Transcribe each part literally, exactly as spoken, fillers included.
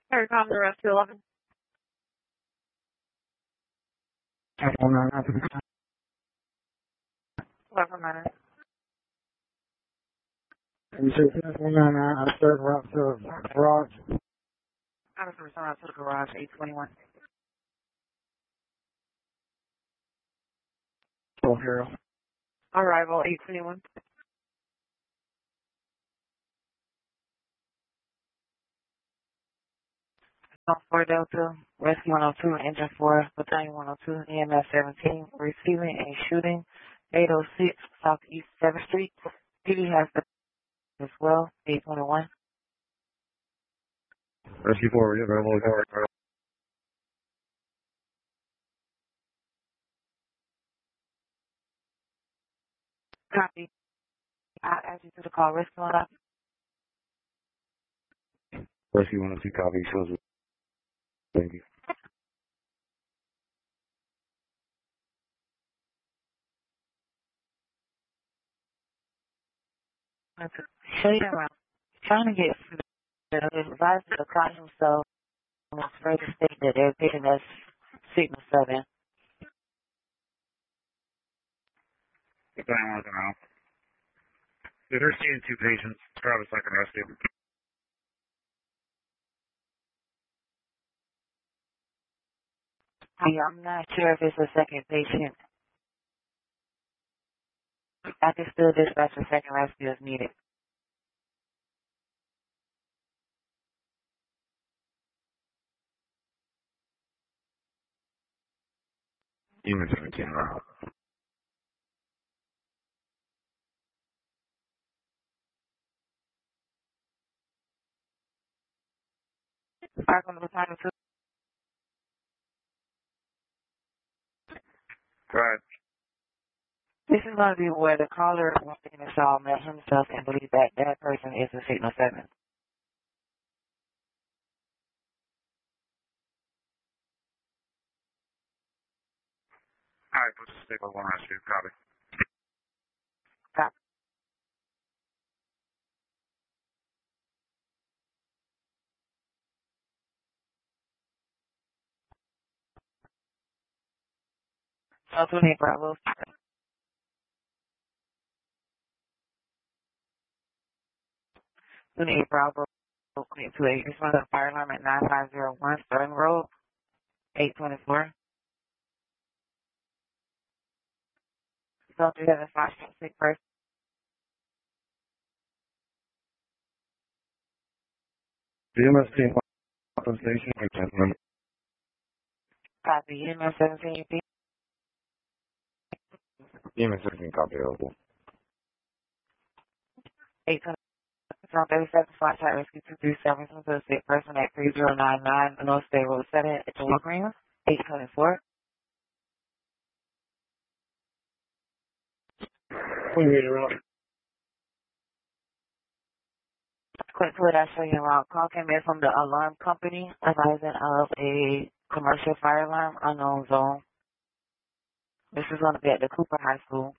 Third time the rest to eleven. eleven minutes. You said ten one nine nine, I third route to the garage. I was returning out to the garage, eight twenty-one. Oh, Harold. Arrival, eight twenty-one. four Delta, Rescue one oh two, Engine four, Battalion one oh two, E M S seventeen, receiving a shooting, eight oh six Southeast seventh Street. P D has the as well, eight twenty-one. Rescue four, we have available. Copy. I add you to the call. Rescue one up. Rescue one oh two, copy. Shows. Thank you. Show you around. Trying to get the advice to the client himself on his further state that they're getting us signal seven. Battalion one oh two. If they're seeing two patients, Travis, I can rescue. Hey, I'm not sure if it's a second patient. I can still dispatch a second rescue if needed. Unit seventeen, route. Back on the battalion two. Right. This is going to be where the caller wants to install met himself and believe that that person is a signal seven. All right, let's stick with one rescue. Copy. Copy. So twenty-eight Bravo. twenty-eight Bravo. Clear to a response to the fire alarm at nine five zero one Sterling Road, eight twenty-four. So three seven five six first. D M S team on station. Gentlemen. Copy. E M S seventeen U P. D M S seventeen, copy available. eight twenty-four. From thirty-seven Flat Side Rescue two three seven to the sick person at three zero nine nine North State Road seven at the Walgreens, eight twenty-four. We made it around. Quick to it, I show you around. Call came in from the alarm company advising of a commercial fire alarm unknown zone. This is going to be at the Cooper High School.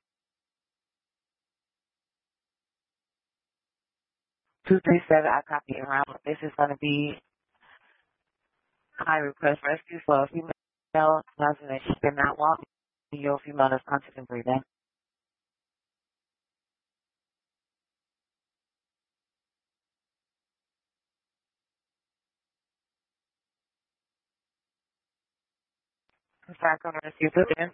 two three seven, I copy it around. This is going to be high request rescue for a female announcing that she cannot walk. Your female is conscious and breathing. Back on the rescue position.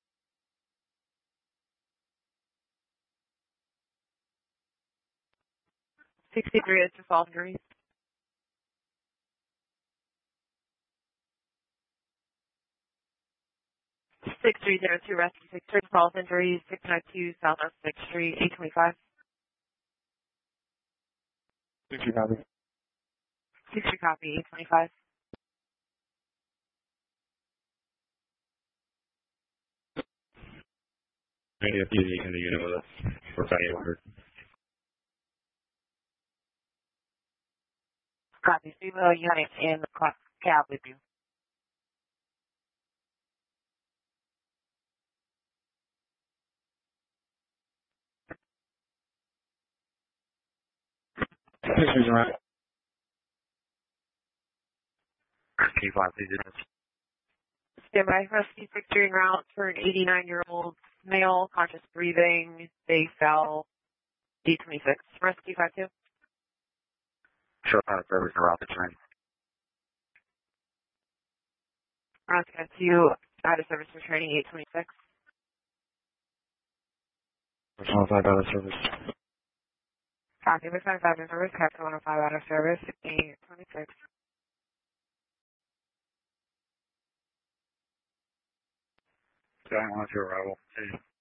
sixty-three is to fall injuries. six three zero two rescue six three falls injuries, six nine two Southwest sixth Street, eight twenty-five. sixty, copy. sixty copy, eight twenty-five. Maybe a P D in the unit with us. We're fighting order. Copy, female unit in the ca- cab with you. Sixty's around. Rescue five two zero. Stand by. Rescue six three en route for an eighty-nine-year-old male, conscious breathing, they fell, D twenty-six. Rescue five two. Show out of service and route to train. Rescue five two, out of service for training, eight twenty-six. Personal five out of service. Copy, with five out of service, Captain one oh five out of service, eight twenty-six. Sky one oh two arrival.